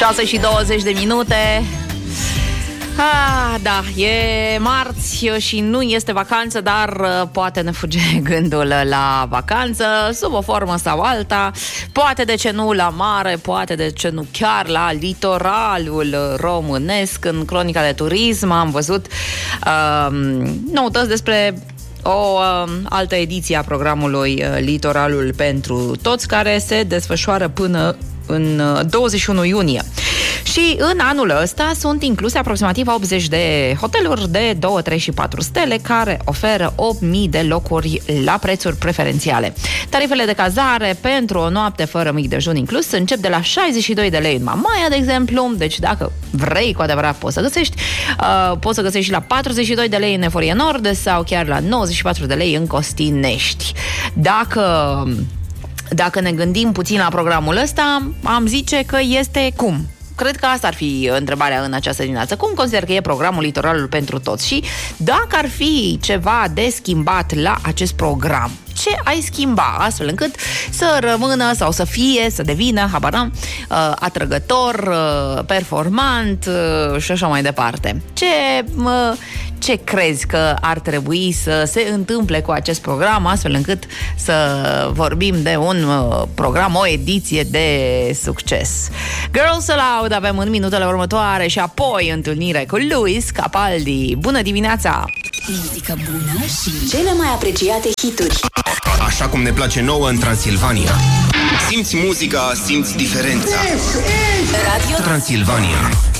6:20. Da, e marți și nu este vacanță, dar poate ne fuge gândul la vacanță, sub o formă sau alta. Poate de ce nu la mare, poate de ce nu chiar la litoralul românesc. În Cronica de Turism am văzut noutăți despre o altă ediție a programului Litoralul pentru Toți, care se desfășoară până în 21 iunie. Și în anul ăsta sunt incluse aproximativ 80 de hoteluri de 2, 3 și 4 stele care oferă 8.000 de locuri la prețuri preferențiale. Tarifele de cazare pentru o noapte fără mic dejun inclus încep de la 62 de lei în Mamaia, de exemplu. Deci dacă vrei cu adevărat poți să găsești. Poți să găsești și la 42 de lei în Eforie Nord sau chiar la 94 de lei în Costinești. Dacă ne gândim puțin la programul ăsta, am zice că este cum? Cred că asta ar fi întrebarea în această dimineață. Cum consider că e programul Litoralul pentru Toți? Și dacă ar fi ceva de schimbat la acest program, ce ai schimba astfel încât să rămână sau să fie, să devină, habar n-am, atrăgător, performant și așa mai departe? Ce crezi că ar trebui să se întâmple cu acest program astfel încât să vorbim de un program, o ediție de succes? Girls Aloud avem în minutele următoare și apoi întâlnire cu Luis Capaldi. Bună dimineața! Muzică bună și cele mai apreciate hituri. Așa cum ne place nouă în Transilvania. Simți muzica, simți diferența. Radio Transilvania.